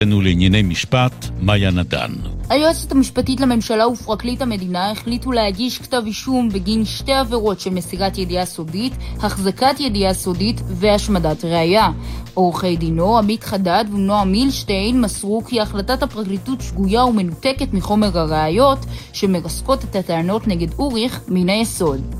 לענייני משפט, מאיה נדן. היועצת המשפטית לממשלה ופרקליט המדינה החליטו להגיש כתב אישום בגין שתי עבירות של מסירת ידיעה סודית, החזקת ידיעה סודית והשמדת ראיה. עורכי דינו, עמית חדד ונועם מילשטיין, מסרו כי החלטת הפרקליטות שגויה ומנותקת מחומר הראיות שמרסקות את הטענות נגד אוריך מן היסוד.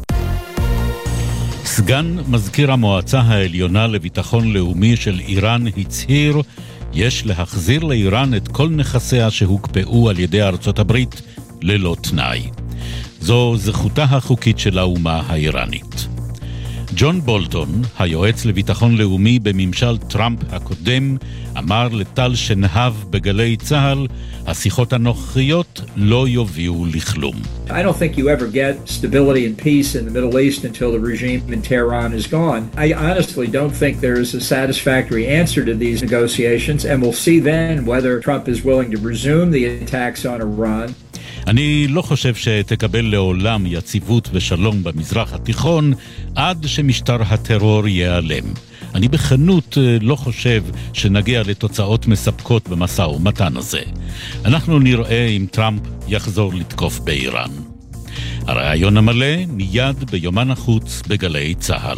סגן מזכיר המועצה העליונה לביטחון לאומי של איראן הצהיר יש להחזיר לאיראן את כל נכסיה שהוקפאו על ידי ארצות הברית ללא תנאי. זו זכותה החוקית של האומה האיראנית. ג'ון בולטון, היועץ לביטחון לאומי בממשל טראמפ הקודם, אמר לטל שנהב בגלי צהל, השיחות הנוכחיות לא יובילו לכלום. I don't think you ever get stability and peace in the Middle East until the regime in Tehran is gone. I honestly don't think there is a satisfactory answer to these negotiations, and we'll see then whether Trump is willing to resume the attacks on Iran. אני לא חושב שתקבל לעולם יציבות ושלום במזרח התיכון עד שמשטר הטרור ייעלם. אני בכנות לא חושב שנגיע לתוצאות מספקות במשא ומתן הזה. אנחנו נראה אם טראמפ יחזור לתקוף באיראן. הרעיון המלא מיד ביומן החוץ בגלי צהל.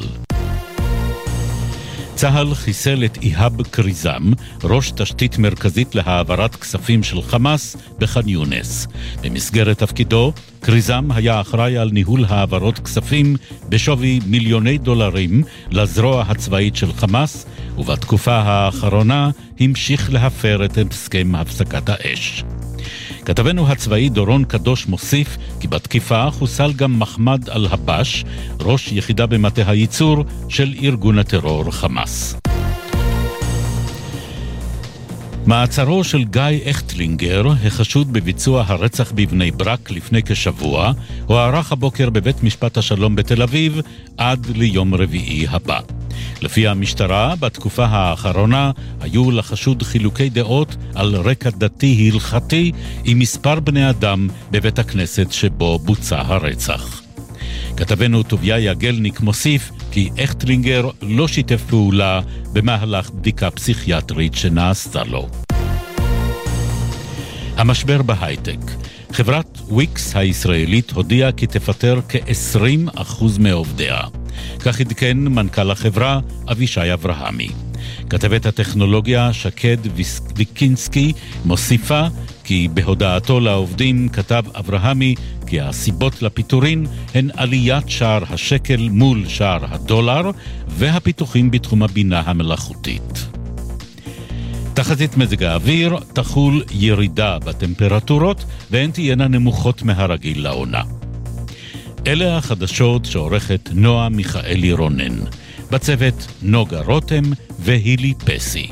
צהל חיסל את איהאב קריזם, ראש תשתית מרכזית להעברת כספים של חמאס בח'אן יונס. במסגרת תפקידו, קריזם היה אחראי על ניהול העברות כספים בשווי מיליוני דולרים לזרוע הצבאית של חמאס, ובתקופה האחרונה המשיך להפר את הסכם הפסקת האש. כתבנו הצבאי דורון קדוש מוסיף כי בתקיפה חוסל גם מחמד אל-הבש, ראש יחידה במטה הייצור של ארגון הטרור חמאס. מעצרו של גיא אכטלינגר, החשוד בביצוע הרצח בבני ברק לפני כשבוע, הוארך הבוקר בבית משפט השלום בתל אביב עד ליום רביעי הבא. לפי המשטרה, בתקופה האחרונה היו לחשוד חילוקי דעות על רקע דתי הלכתי עם מספר בני אדם בבית הכנסת שבו בוצע הרצח. כתבנו טוביה יגלניק מוסיף כי אכטלינגר לא שיתף פעולה במהלך בדיקה פסיכיאטרית שנעשתה לו. המשבר בהייטק. חברת וויקס הישראלית הודיעה כי תפטר כ-20% מעובדיה. כך עדכן מנכ"ל החברה אבישי אברהמי. כתבת הטכנולוגיה שקד ויקינסקי מוסיפה כי בהודעתו לעובדים כתב אברהמי כי הסיבות לפיטורין הן עליית שער השקל מול שער הדולר והפיתוחים בתחום הבינה המלאכותית. תחזית מזג האוויר תחול ירידה בטמפרטורות והן תהיינה נמוכות מהרגיל לעונה. אלה החדשות שעורכת נועה מיכאלי רונן. בצוות נוגה רותם והילי פסי.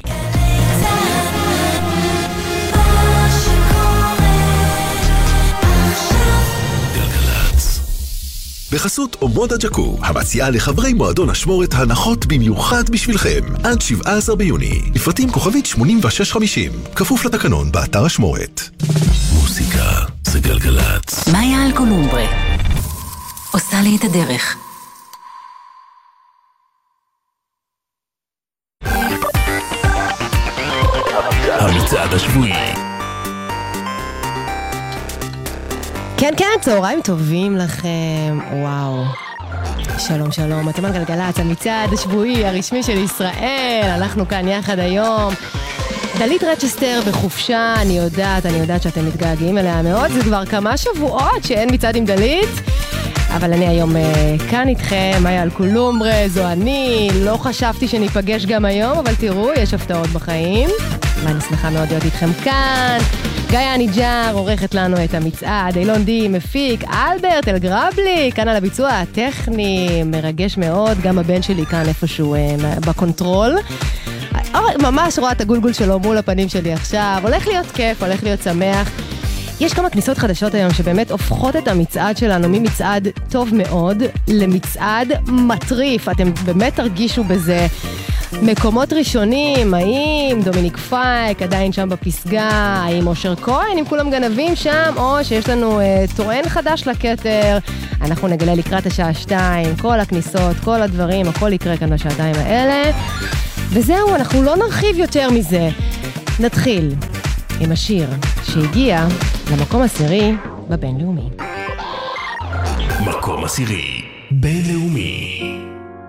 בחסות אומודה ג'קו, המציעה לחברי מועדון השמורת הנחות במיוחד בשבילכם. עד 17 ביוני. לפרטים כוכבית 8650. כפוף לתקנון באתר השמורת. מוסיקה זה גלגלץ. מאיה אלקולומברה עושה לי את הדרך. המצעד השבועי. כן, כן, צהריים טובים לכם. וואו. שלום, שלום. אתם על גלגלץ, המצעד השבועי הרשמי של ישראל. אנחנו כאן יחד היום. דלית רצ'סטר בחופשה, אני יודעת שאתם מתגעגעים אליה מאוד. זה כבר כמה שבועות שאין מצעד עם דלית. אבל אני היום כאן איתכם, מאיה אלקולומברה, זו אני. לא חשבתי שניפגש גם היום, אבל תראו, יש הפתעות בחיים. ואני שמחה מאוד להיות איתכם כאן. גיא אניג'ר עורכת לנו את המצעד, אילון די מפיק, אלברט אלגרבלי כאן על הביצוע הטכני, מרגש מאוד, גם הבן שלי כאן איפשהו בקונטרול. ממש רואה את הגולגול שלו מול הפנים שלי עכשיו, הולך להיות כיף, הולך להיות שמח. יש כמה כניסות חדשות היום שבאמת הופכות את המצעד שלנו ממצעד טוב מאוד למצעד מטריף. אתם באמת תרגישו בזה. מקומות ראשונים, האם דומיניק פייק עדיין שם בפסגה, האם אושר כהן, אם כולם גנבים שם, או שיש לנו טוען חדש לכתר. אנחנו נגלה לקראת השעה 2, כל הכניסות, כל הדברים, הכל יקרה כאן בשעתיים האלה. וזהו, אנחנו לא נרחיב יותר מזה. נתחיל עם השיר שהגיע למקום 10 בבינלאומי. מקום 10 בינלאומי.